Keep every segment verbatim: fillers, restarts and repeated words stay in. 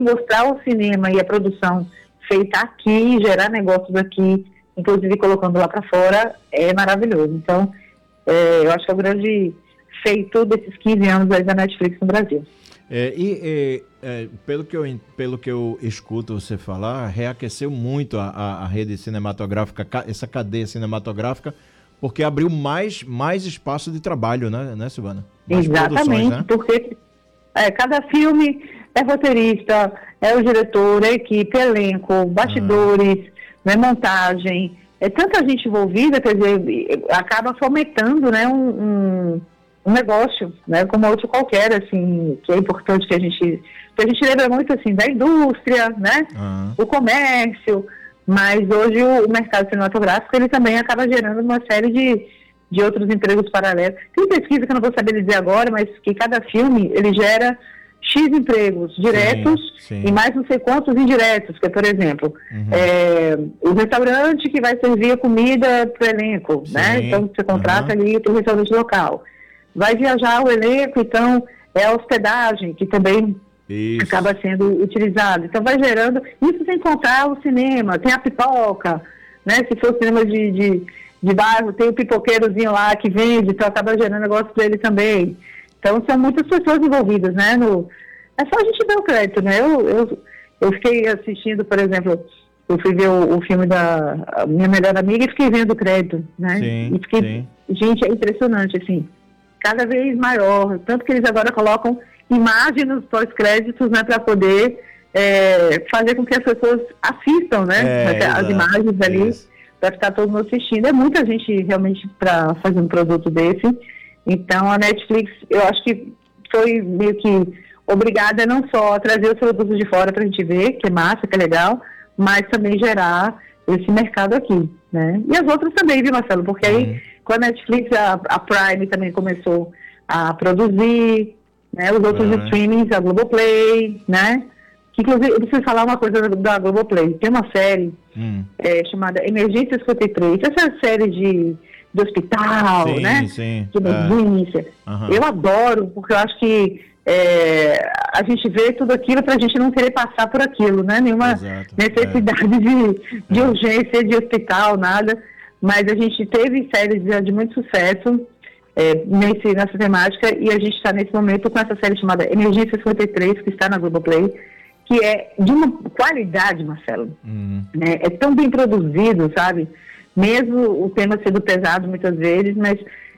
mostrar o cinema e a produção feita aqui, gerar negócios aqui, inclusive colocando lá para fora, é maravilhoso. Então, é, eu acho que é o grande feito desses quinze anos aí da Netflix no Brasil. É, e é, pelo, que eu, pelo que eu escuto você falar, reaqueceu muito a, a, a rede cinematográfica, essa cadeia cinematográfica, porque abriu mais, mais espaço de trabalho, né, né Silvana? Mais Exatamente, né? Porque é, cada filme é roteirista, é o diretor, é a equipe, elenco, bastidores, ah. né, montagem, é tanta gente envolvida, quer dizer, acaba fomentando, né, um... um um negócio, né, como outro qualquer, assim, que é importante que a gente, que a gente lembra muito, assim, da indústria, né, uhum. o comércio, mas hoje o, o mercado cinematográfico, ele também acaba gerando uma série de, de outros empregos paralelos. Tem pesquisa que eu não vou saber dizer agora, mas que cada filme, ele gera X empregos diretos sim, sim. e mais não sei quantos indiretos, que é, por exemplo, uhum. é, o restaurante que vai servir a comida para o elenco, sim. né, então você contrata uhum. ali o restaurante local. Vai viajar o elenco, então é a hospedagem, que também isso. acaba sendo utilizado. Então vai gerando, isso sem contar o cinema, tem a pipoca, né? Se for cinema de, de, de bairro, tem o pipoqueirozinho lá que vende, então acaba gerando negócio dele também. Então são muitas pessoas envolvidas, né? No, é só a gente dar o crédito, né? Eu, eu, eu fiquei assistindo, por exemplo, eu fui ver o, o filme da minha melhor amiga e fiquei vendo o crédito, né? Sim, e fiquei, sim. gente, é impressionante, assim. Cada vez maior, tanto que eles agora colocam imagens nos pós-créditos, né, para poder é, fazer com que as pessoas assistam, né, é, as exato. imagens ali, para ficar todo mundo assistindo. É muita gente realmente para fazer um produto desse. Então a Netflix, eu acho que foi meio que obrigada não só a trazer os produtos de fora para a gente ver, que é massa, que é legal, mas também gerar esse mercado aqui, né? E as outras também, viu, Marcelo? Porque aí uhum. com a Netflix, a, a Prime também começou a produzir, né, os outros uhum. streamings, a Globoplay, né, que inclusive, eu preciso falar uma coisa da Globoplay, tem uma série uhum. é, chamada Emergência cinquenta e três, essa série de, de hospital, sim, né, sim. de emergência, uhum. eu adoro, porque eu acho que é, a gente vê tudo aquilo para a gente não querer passar por aquilo, né, nenhuma Exato. necessidade é. de, de é. urgência, de hospital, nada. Mas a gente teve séries de, de muito sucesso é, nesse, nessa temática e a gente está nesse momento com essa série chamada Emergência cinquenta e três, que está na Globoplay, que é de uma qualidade, Marcelo. Uhum. Né? É tão bem produzido, sabe? Mesmo o tema sendo pesado muitas vezes, mas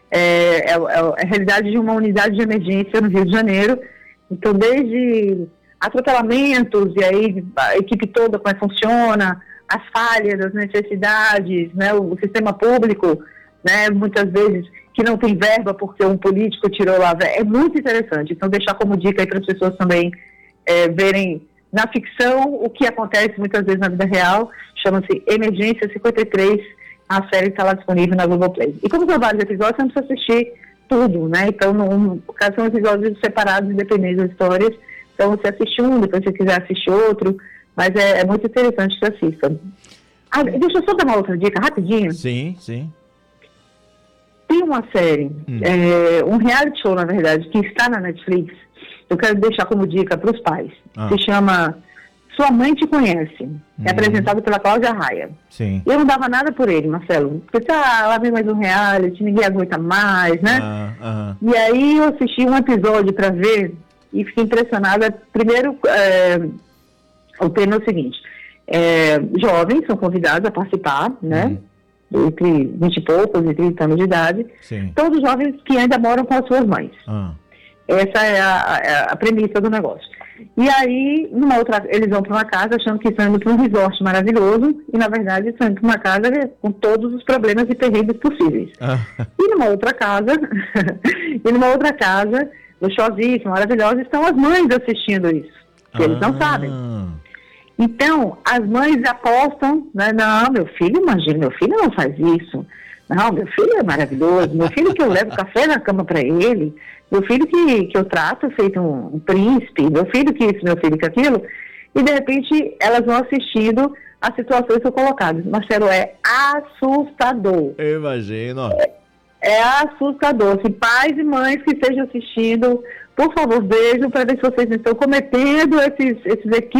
é, é, é a realidade de uma unidade de emergência no Rio de Janeiro. Então, desde atropelamentos, e aí a equipe toda, como é que funciona, as falhas, as necessidades, né, o, o sistema público, né, muitas vezes que não tem verba porque um político tirou lá, é muito interessante. Então, deixar como dica aí para as pessoas também é, verem na ficção o que acontece muitas vezes na vida real, chama-se Emergência cinquenta e três, a série está lá disponível na Globoplay. E como são vários episódios, você não precisa assistir tudo, né, então não, são episódios separados, independentes das histórias, então você assiste um, depois se você quiser assistir outro, mas é, é muito interessante que assistam. Ah, deixa eu só dar uma outra dica, rapidinho. Sim, sim. Tem uma série, hum. é, um reality show, na verdade, que está na Netflix, eu quero deixar como dica para os pais. Ah. Se chama Sua Mãe Te Conhece. Hum. É apresentado pela Cláudia Raia. Sim. Eu não dava nada por ele, Marcelo. Porque, ah, lá vem mais um reality, ninguém aguenta mais, né? Ah, ah. E aí eu assisti um episódio para ver e fiquei impressionada. Primeiro, é, o tema é o seguinte, é, jovens são convidados a participar, né, hum. entre vinte e poucos e trinta anos de idade, Sim. todos jovens que ainda moram com as suas mães. Ah. Essa é a, a, a premissa do negócio. E aí, numa outra, eles vão para uma casa achando que estão indo para um resort maravilhoso, e na verdade estão indo para uma casa com todos os problemas e terríveis possíveis. Ah. E numa outra casa, e numa outra casa, luxuosíssima, maravilhosa, estão as mães assistindo isso, que ah. eles não sabem. Então, as mães apostam, né? Não, meu filho, imagina, meu filho não faz isso. Não, meu filho é maravilhoso, meu filho que eu levo café na cama para ele, meu filho que, que eu trato feito um, um príncipe, meu filho que isso, meu filho que aquilo, e de repente elas vão assistindo as situações que são colocadas. Marcelo, é assustador. Eu imagino. É, é assustador. Se pais e mães que estejam assistindo, por favor, vejam para ver se vocês estão cometendo esses, esses equívocos